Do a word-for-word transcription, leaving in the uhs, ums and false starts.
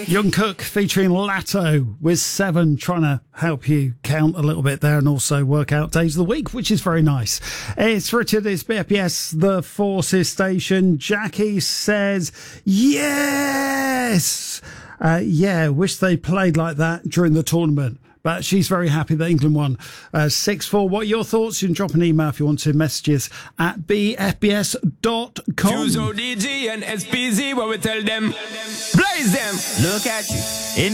Young Cook featuring Latto with Seven, trying to help you count a little bit there and also work out days of the week, which is very nice. It's Richard, it's B F B S, the Forces station. Jackie says, yes! Uh, yeah, wish they played like that during the tournament. But she's very happy that England won uh, six four. What are your thoughts? You can drop an email if you want to. Messages at b f b s dot com. Fuse O D G and S P Z, what we tell them. Blaze them. Look at you. In